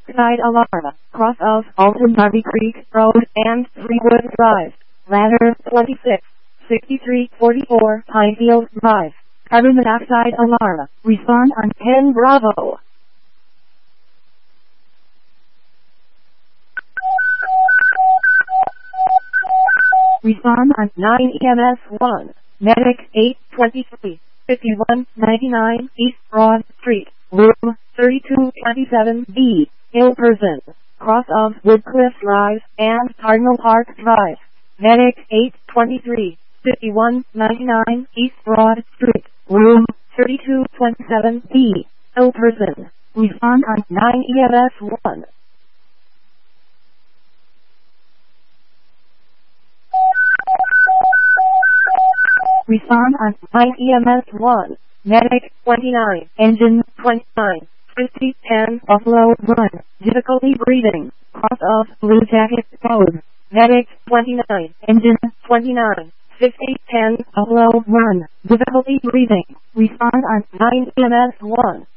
Side alarm, cross of Alton Harvey Creek Road and Freewood Drive. Ladder 26, 6344 Pinefield Drive. Carbon monoxide alarm. Respond on 10 Bravo. Respond on 9 EMS 1. Medic 823, 5199 East Broad Street, room 3227B. Ill person. Cross of Woodcliff Drive and Cardinal Park Drive. Medic 823, 5199 East Broad Street, room 3227B. Ill person. Respond on 9 EMS 1. Respond on 9 EMS 1. Medic 29, engine 29, 5010 Buffalo Run. Difficulty breathing. Cross of Blue Jacket Road. Medic 29, engine 29, 5010 Buffalo Run. Difficulty breathing. Respond on 9 EMS 1.